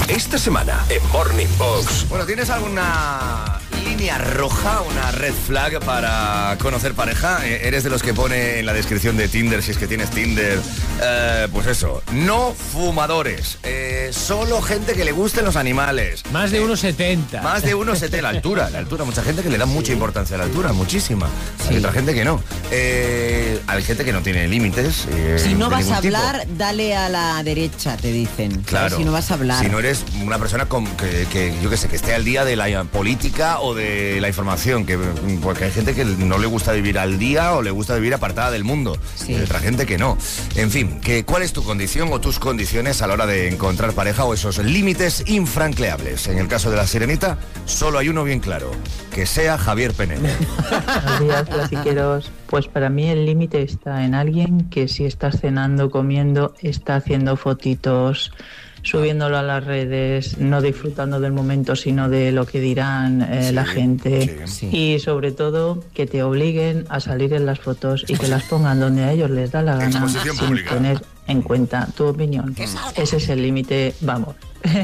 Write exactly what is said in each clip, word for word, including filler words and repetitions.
Esta semana en Morning Box. Bueno, ¿tienes alguna línea roja, una red flag para conocer pareja? Eh, ¿Eres de los que pone en la descripción de Tinder, si es que tienes Tinder, eh, pues eso, no fumadores, eh, solo gente que le gusten los animales? Más de eh, uno setenta. Más de uno setenta, la altura, la altura. Mucha gente que le da mucha importancia a la altura, muchísima. Sí. Hay otra gente que no. Eh, hay gente que no tiene límites. Eh, Si no de vas ningún a hablar, tipo. dale a la derecha, te dicen. Claro. Si no vas a hablar. Si no eres una persona con, que, que, yo que sé, que esté al día de la política o de la información, que porque hay gente que no le gusta vivir al día o le gusta vivir apartada del mundo. Sí. Y hay otra gente que no. En fin, que ¿cuál es tu condición o tus condiciones a la hora de encontrar pareja o esos límites infranqueables? En el caso de la Sirenita, solo hay uno bien claro, que sea Javier Penedo. Buenos días, clasiqueros. Pues para mí el límite está en alguien que si estás cenando, comiendo, está haciendo fotitos, subiéndolo a las redes, no disfrutando del momento, sino de lo que dirán eh, Sí, la gente. sí. Y sobre todo, que te obliguen a salir en las fotos y que las pongan donde a ellos les da la gana, Exposición sin pública. tener en cuenta tu opinión. Ese es el límite, vamos,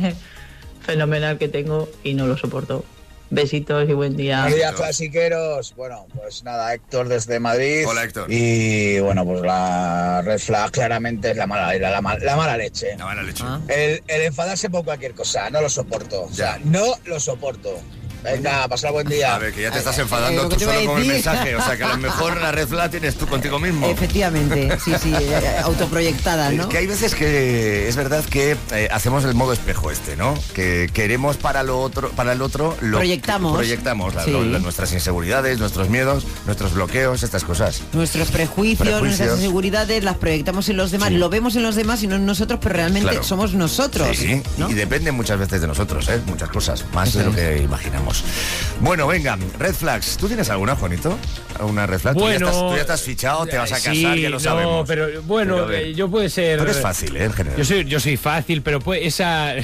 fenomenal que tengo y no lo soporto. Besitos y buen día. Buenos días, clasiqueros. Bueno, pues nada, Héctor desde Madrid. Hola, Héctor. Y bueno, pues la red flag claramente es la mala, la, la, la mala leche. La mala leche. Ah. El, el enfadarse por cualquier cosa, no lo soporto. O sea, Ya. no lo soporto. Venga, pasar buen día. A ver, que ya te estás Eh, enfadando lo que tú te iba solo a con el decir. mensaje. O sea, que a lo mejor la red flag tienes tú contigo mismo. Efectivamente, sí, sí, eh, autoproyectada, ¿no? Es que hay veces que es verdad que eh, hacemos el modo espejo este, ¿no? Que queremos para lo otro, para el otro lo Proyectamos. proyectamos la- Sí. lo- nuestras inseguridades, nuestros miedos, nuestros bloqueos, estas cosas. Nuestros prejuicios, Prejuicios. nuestras inseguridades las proyectamos en los demás, Sí. lo vemos en los demás y no en nosotros, pero realmente Claro. somos nosotros, Sí, sí. ¿no? Y depende muchas veces de nosotros, ¿eh? Muchas cosas, más Eso de lo es. que imaginamos. Bueno, venga, red flags. ¿Tú tienes alguna, Juanito? ¿Alguna red flag? Bueno, tú, ya estás, tú ya estás fichado, te vas a casar, sí, ya lo no, sabemos. pero bueno, Pero, a ver, eh, yo puede ser. tú eres fácil, ¿eh? En general. Yo soy, yo soy fácil, pero pues esa.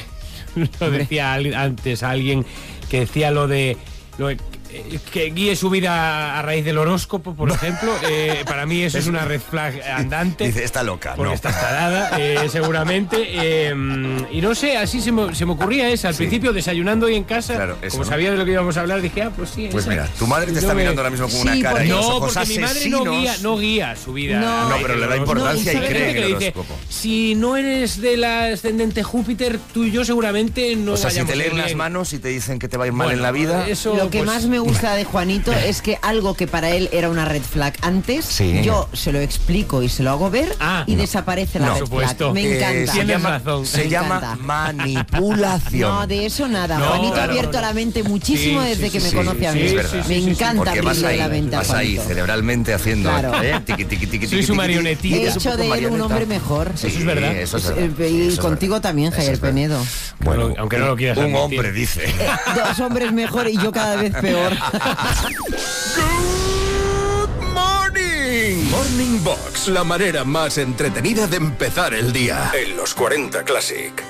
Lo decía al- antes alguien que decía lo de. Lo de eh, que guíe su vida a raíz del horóscopo, por ejemplo. Eh, para mí eso es una red flag andante. Dice, está loca, Porque no. está tarada, eh, seguramente. eh, y no sé, así se me, se me ocurría esa. Al Sí. principio, desayunando hoy en casa, Claro, eso, como ¿no? sabía de lo que íbamos a hablar, dije, ah, pues sí. Pues esa. mira, tu madre te Yo está me- mirando ahora mismo con Sí, una cara porque- y los No, ojos porque mi madre asesinos. no guía, no guía su vida. No. a No, raíz pero del le da horóscopo. importancia ¿Y y sabe cree gente en que el le dice, horóscopo? si no eres de la ascendente Júpiter, tú y yo seguramente no O sea, si vayamos te leen bien. las manos y te dicen que te va a ir mal Bueno, en la vida. eso, Lo que pues, más me gusta de Juanito es que algo que para él era una red flag antes, Sí. yo se lo explico y se lo hago ver Ah, y no. desaparece la No. red Por supuesto. flag. Me Eh, encanta. se Tienes llama, razón. se Me llama encanta. manipulación. No, de eso nada. No, Juanito claro, ha abierto no, no. la mente muchísimo Sí, desde sí, que sí, me sí, conoce a sí, mí. es verdad. Me sí, sí, encanta Porque vas abrirle ahí, la mente a vas ahí Juanito. cerebralmente haciendo, Claro. ¿eh? Tiqui, tiqui, tiqui, Soy tiqui, su tiqui, marionetita. tiqui. He Es un hecho poco de él un marioneta. hombre mejor. Sí, Eso es verdad. Eso es Es- verdad. y Eso es contigo verdad. también, Eso Javier es verdad. Penedo. Bueno, Aunque no lo quieras un admitir. hombre dice. Dos hombres mejor y yo cada vez peor. Good morning. Morning Box, la manera más entretenida de empezar el día. En los cuarenta Classic.